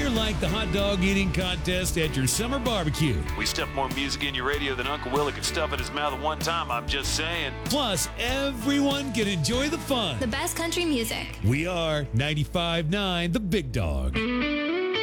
We're like the hot dog eating contest at your summer barbecue. We stuff more music in your radio than Uncle Willie could stuff in his mouth at one time, I'm just saying. Plus, everyone can enjoy the fun. The best country music. We are 95.9 The Big Dog.